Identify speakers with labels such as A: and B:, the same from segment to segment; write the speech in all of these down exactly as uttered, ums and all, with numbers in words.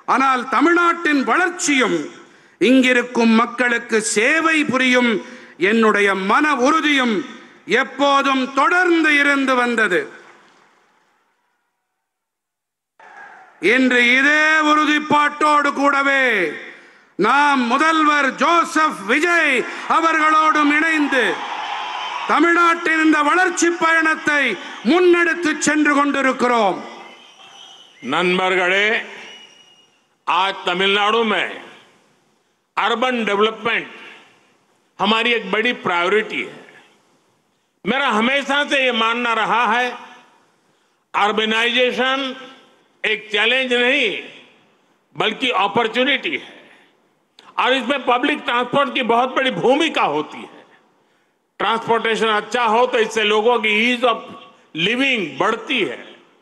A: ஆனால் தமிழ்நாட்டின் வளர்ச்சியும் இங்கிருக்கும் மக்களுக்கு சேவை புரியும் என்னுடைய மன உறுதியும் எப்போதும் தொடர்ந்து இருந்து வந்தது. இன்று இதே உறுதிப்பாட்டோடு கூடவே நாம் முதல்வர் ஜோசப் விஜய் அவர்களோடும் இணைந்து தமிழ்நாட்டின் இந்த வளர்ச்சி பயணத்தை முன்னெடுத்து சென்று கொண்டிருக்கிறோம்.
B: नंदबरगढ़े आज तमिलनाडु में अर्बन डेवलपमेंट हमारी एक बड़ी प्रायोरिटी है। मेरा हमेशा से ये मानना रहा है अर्बनाइजेशन एक चैलेंज नहीं बल्कि अपॉर्चुनिटी है और इसमें पब्लिक ट्रांसपोर्ट की बहुत बड़ी भूमिका होती है। ट्रांसपोर्टेशन अच्छा हो तो इससे लोगों की ईज ऑफ लिविंग बढ़ती है।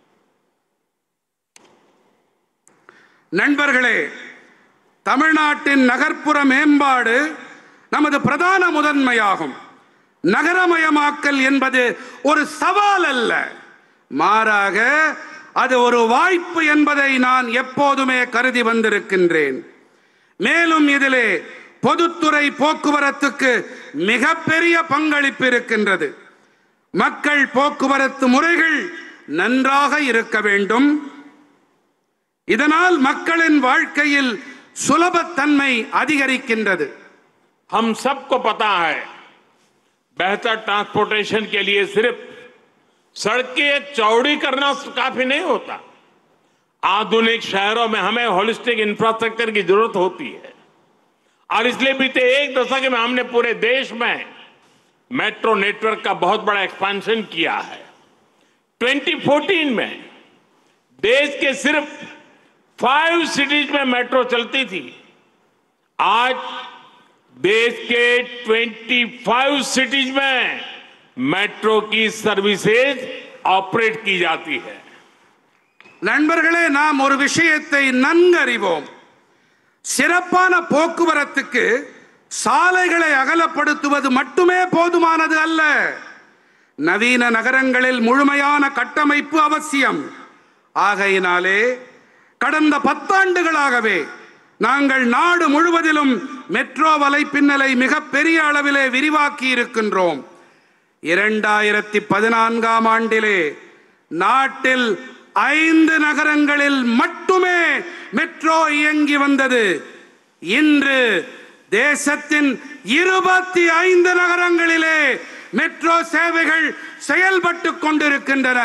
A: நண்பர்களே, தமிழ்நாட்டின் நகர்ப்புற மேம்பாடு நமது பிரதான முதன்மையாகும். நகரமயமாக்கல் என்பது ஒரு சவால் அல்ல, மாறாக அது ஒரு வாய்ப்பு என்பதை நான் எப்போதுமே கருதி வந்திருக்கின்றேன். மேலும் இதிலே பொதுத்துறை போக்குவரத்துக்கு மிகப்பெரிய பங்களிப்பு இருக்கின்றது. மக்கள் போக்குவரத்து முறைகள் நன்றாக இருக்க வேண்டும். இதனால் மக்களின் வாழ்க்கையில் சுலபத்தன்மை அதிகரிக்கின்றது.
B: हम सबको पता है बेहतर ट्रांसपोर्टेशन के लिए सिर्फ सड़कें चौड़ी करना काफी नहीं होता। आधुनिक शहरों में हमें होलिस्टिक इंफ्रास्ट्रक्चर की जरूरत होती है और इसलिए बीते एक दशक में हमने पूरे देश में मेट्रो नेटवर्क का बहुत बड़ा एक्सपेंशन किया है। दो हज़ार चौदह में देश के सिर्फ फाइव सिटीज में मेट्रो चलती थी। आज देश के पच्चीस सिटीज में मेट्रो की सर्विसेज ऑपरेट की जाती है।
A: நண்பர்களே, நாம் ஒரு விஷயத்தை நன்கறிவோம். சிறப்பான போக்குவரத்துக்கு சாலைகளை அகலப்படுத்துவது மட்டுமே போதுமானது அல்ல. நவீன நகரங்களில் முழுமையான கட்டமைப்பு அவசியம். ஆகையினாலே கடந்த பத்தாண்டுகளாகவே நாங்கள் நாடு முழுவதிலும் மெட்ரோ வலைப்பின்னலை மிக பெரிய அளவிலே விரிவாக்கி இருக்கின்றோம். இரண்டாயிரத்தி பதினான்காம் ஆண்டிலே நாட்டில் ஐந்து நகரங்களில் மட்டுமே மெட்ரோ இயங்கி வந்தது. இன்று தேசத்தின் இருபத்தி ஐந்து நகரங்களிலே மெட்ரோ சேவைகள் செயல்பட்டு கொண்டிருக்கின்றன.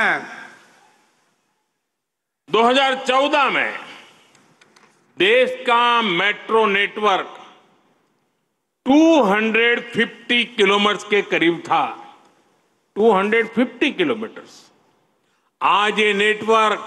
B: दो हज़ार चौदह में देश का मेट्रो नेटवर्क दो सौ पचास किलोमीटर के करीब था। दो सौ पचास किलोमीटर। आज ये नेटवर्क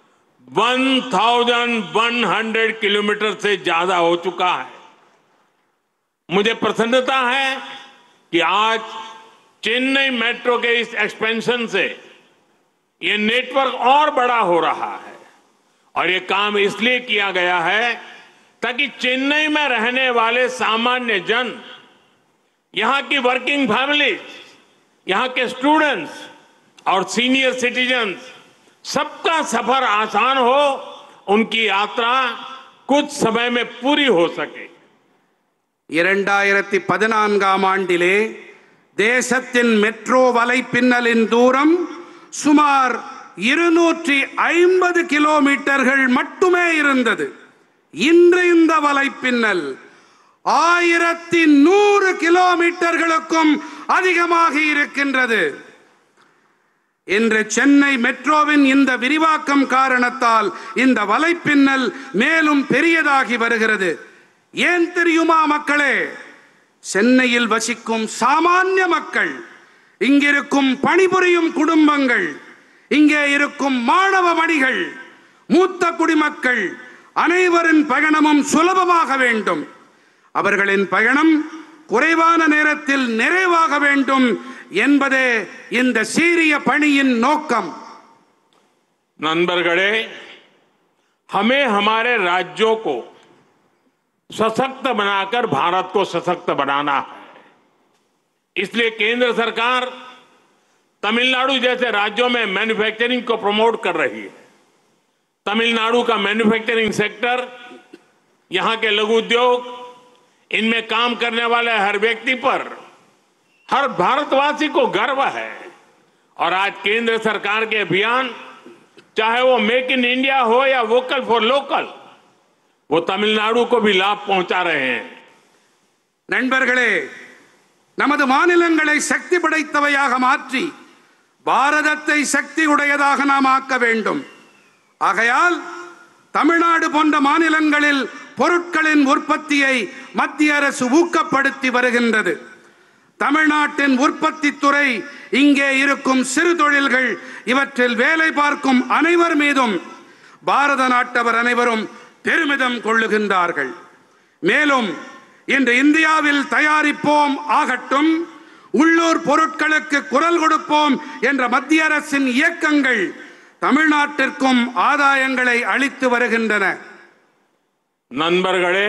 B: ग्यारह सौ किलोमीटर से ज्यादा हो चुका है। मुझे प्रसन्नता है कि आज चेन्नई मेट्रो के इस एक्सपेंशन से ये नेटवर्क और बड़ा हो रहा है और ये काम इसलिए किया गया है ताकि चेन्नई में रहने वाले सामान्य जन, यहां की वर्किंग फैमिलीज, यहां के स्टूडेंट्स और सीनियर सिटीजन्स सबका सफर आसान हो, उनकी यात्रा कुछ समय में पूरी हो सके।
A: இரண்டாயிரத்தி பதினான்காம் ஆண்டிலே தேசத்தின் மெட்ரோ வலைப்பின்னலின் தூரம் சுமார் இருநூற்றி ஐம்பது கிலோமீட்டர்கள் மட்டுமே இருந்தது. இன்று இந்த வலைப்பின்னல் ஆயிரத்தி நூறு கிலோமீட்டர்களுக்கும் அதிகமாக இருக்கின்றது. இன்று சென்னை மெட்ரோவின் இந்த விரிவாக்கம் காரணத்தால் இந்த வலைப்பின்னல் மேலும் பெரியதாகி வருகிறது. ஏன் தெரியுமா மக்களே? சென்னையில் வசிக்கும் சாமானிய மக்கள், இங்கிருக்கும் பணிபுரியும் குடும்பங்கள், இங்கே இருக்கும் மாணவ மணிகள், மூத்த குடிமக்கள் அனைவரின் பயணமும் சுலபமாக வேண்டும். அவர்களின் பயணம் குறைவான நேரத்தில் நிறைவாக வேண்டும் என்பதே இந்த சீரிய பணியின் நோக்கம்.
B: नंदबरगढ़े, हमें हमारे राज्यों को सशक्त बनाकर भारत को सशक्त बनाना है। इसलिए केंद्र सरकार तमिलनाडु जैसे राज्यों में मैन्युफैक्चरिंग को प्रमोट कर रही है। तमिलनाडु का मैन्युफैक्चरिंग सेक्टर, यहां के लघु उद्योग, इनमें काम करने वाले हर व्यक्ति पर, हर भारतवासी को गर्व है। और आज केंद्र सरकार के अभियान, चाहे वो मेक इन इंडिया हो या वोकल फॉर लोकल, वो तमिलनाडु को भी लाभ पहुंचा रहे हैं।
A: நண்பர்களே, நமது மாநிலங்களை சக்தி படைத்தவையாக மாற்றி பாரதத்தை சக்தி உடையதாக நாம் ஆக்க வேண்டும். ஆகையால் தமிழ்நாடு போன்ற மாநிலங்களில் பொருட்களின் உற்பத்தியை மத்திய அரசு ஊக்கப்படுத்தி வருகின்றது. தமிழ்நாட்டின் உற்பத்தி துறை, இங்கே இருக்கும் சிறு தொழில்கள், இவற்றில் வேலை பார்க்கும் அனைவர் மீதும் பாரத நாட்டவர் அனைவரும் பெருமிதம் கொள்ளுகின்றார்கள். மேலும் இன்று இந்தியாவில் தயாரிப்போம் ஆகட்டும், உள்ளூர் பொருட்களுக்கு குரல் கொடுப்போம் என்ற மத்திய அரசின் இயக்கங்கள் தமிழ்நாட்டிற்கும் ஆதாயங்களை அளித்து வருகின்றன.
B: नंबरगढ़े,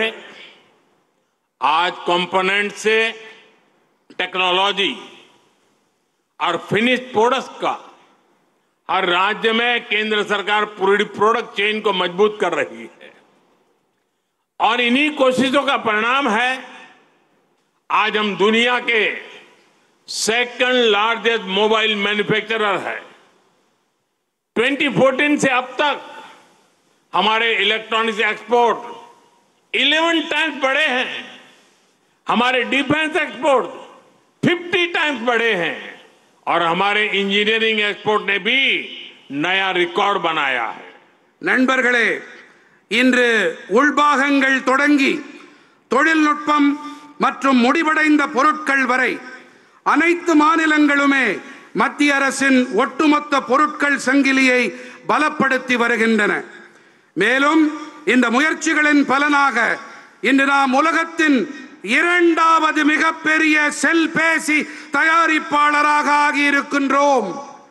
B: आज कंपोनेंट से टेक्नोलॉजी और फिनिश प्रोडक्ट्स का हर राज्य में केंद्र सरकार पूरी प्रोडक्ट चेन को मजबूत कर रही है। और इन्हीं कोशिशों का परिणाम है आज हम दुनिया के सेकंड लार्जेस्ट मोबाइल मैन्युफैक्चरर है। दो हज़ार चौदह से अब तक हमारे इलेक्ट्रॉनिक्स एक्सपोर्ट ग्यारह टाइम्स बढ़े हैं, हमारे डिफेंस एक्सपोर्ट पचास टाइम्स बढ़े हैं और हमारे इंजीनियरिंग एक्सपोर्ट ने भी नया रिकॉर्ड बनाया है.
A: நண்பர்களே, இன்று உள்பாகங்கள் தொடங்கி தொழில்நுட்பம் மற்றும் முடிவடைந்த பொருட்கள் வரை அனைத்து மாநிலங்களுமே மத்திய அரசின் ஒட்டுமொத்த பொருட்கள் சங்கிலியை பலப்படுத்தி வருகின்றன. மேலும் இந்த முயற்சிகளின் பலனாக இன்று நாம் உலகத்தின் இரண்டாவது மிகப்பெரிய செல்பேசி தயாரிப்பாளராக ஆகியிருக்கின்றோம்.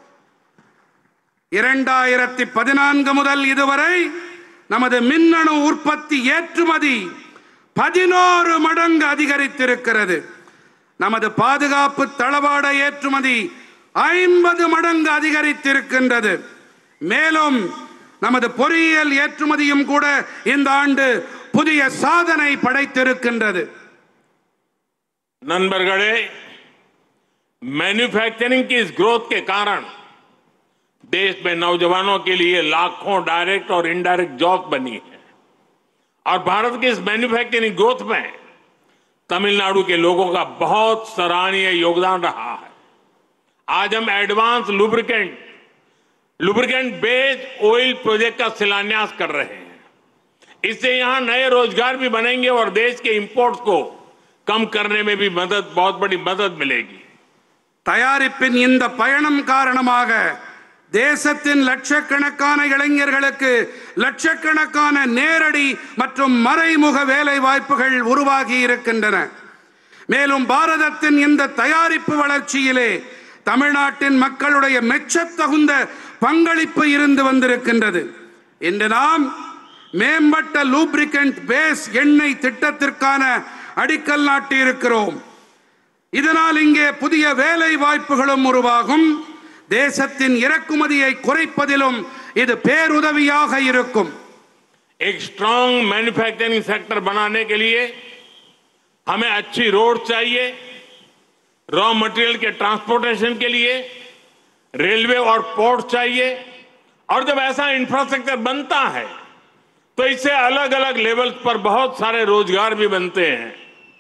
A: இரண்டாயிரத்தி பதினான்கு முதல் இதுவரை நமது மின்னணு உற்பத்தி ஏற்றுமதி பதினோரு மடங்கு அதிகரித்திருக்கிறது. நமது பாதுகாப்பு தளவாட ஏற்றுமதி ஐம்பது மடங்கு அதிகரித்திருக்கின்றது. மேலும் நமது பொறியியல் ஏற்றுமதியும் கூட இந்த ஆண்டு புதிய சாதனை படைத்திருக்கின்றது.
B: नंबरगढ़े, मैन्युफैक्चरिंग की इस ग्रोथ के कारण देश में नौजवानों के लिए लाखों डायरेक्ट और इनडायरेक्ट जॉब बनी है और भारत की इस मैन्युफैक्चरिंग ग्रोथ में तमिलनाडु के लोगों का बहुत सराहनीय योगदान रहा है. आज हम advance lubricant lubricant based oil project का शिलान्यास कर रहे हैं. इससे यहां नए रोजगार भी बनेंगे और देश के इंपोर्ट्स को कम करने में भी मदद बहुत बड़ी मदद मिलेगी.
A: தயாரிப்பின் இந்த பயணம் காரணமாக தேசத்தின் லட்சக்கணக்கான இளைஞர்களுக்கு லட்சக்கணக்கான நேரடி மற்றும் மறைமுக வேலை வாய்ப்புகள் உருவாகி இருக்கின்றன. மேலும் பாரதத்தின் இந்த தயாரிப்பு வளர்ச்சியிலே தமிழ்நாட்டின் மக்களுடைய மெச்சத்தகுந்த பங்களிப்பு இருந்து வந்திருக்கின்றது. இன்று நாம் மேம்பட்ட லூப்ரிகன்ட் பேஸ் எண்ணெய் திட்டத்திற்கான அடிக்கல் நாட்டி இருக்கிறோம். இதனால் இங்கே புதிய வேலை வாய்ப்புகளும் உருவாகும். தேசத்தின் இறக்குமதியை குறைப்பதிலும் இது பேருதவியாக இருக்கும்.
B: एक स्ट्रांग मैन्युफैक्चरिंग सेक्टर बनाने के लिए हमें अच्छी रोड चाहिए, रॉ मटेरियल के ट्रांसपोर्टेशन के लिए रेलवे और पोर्ट चाहिए. और जब ऐसा इंफ्रास्ट्रक्चर बनता है तो इससे अलग अलग लेवल्स पर बहुत सारे रोजगार भी बनते हैं.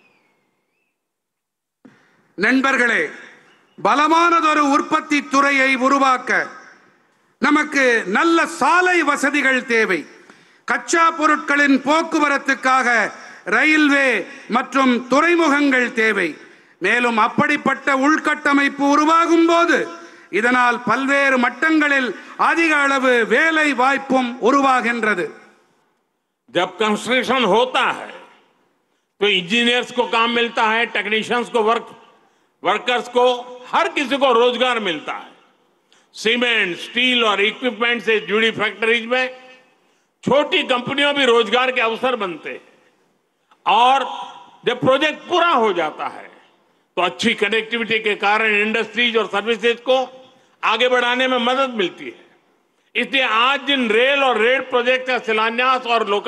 A: நண்பர்களே, பலமானதொரு உற்பத்தி துறையை உருவாக்க நமக்கு நல்ல சாலை வசதிகள் தேவை. கச்சா பொருட்களின் போக்குவரத்துக்காக ரயில்வே மற்றும் துறைமுகங்கள் தேவை. மேலும் அப்படிப்பட்ட உள்கட்டமைப்பு உருவாகும் போது இதனால் பல்வேறு மட்டங்களில் அதிக அளவு வேலை வாய்ப்பும் உருவாகின்றது.
B: जब कंस्ट्रक्शन होता है तो इंजीनियर्स को काम मिलता है, टेक्नीशियंस को वर्क वर्कर्स को, हर किसी को रोजगार मिलता है. सीमेंट, स्टील और इक्विपमेंट से जुड़ी फैक्ट्रीज में छोटी कंपनियों भी रोजगार के अवसर बनते हैं. और जब प्रोजेक्ट पूरा हो जाता है तो अच्छी कनेक्टिविटी के कारण इंडस्ट्रीज और सर्विसेज को आगे बढ़ाने में मदद मिलती है. इसलिए आज जिन रेल और रेल प्रोजेक्ट का शिलान्यास और लोका